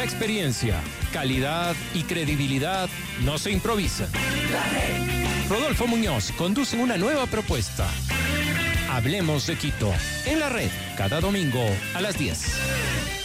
experiencia, calidad y credibilidad no se improvisan. Rodolfo Muñoz conduce una nueva propuesta. Hablemos de Quito, en la red, cada domingo a las 10.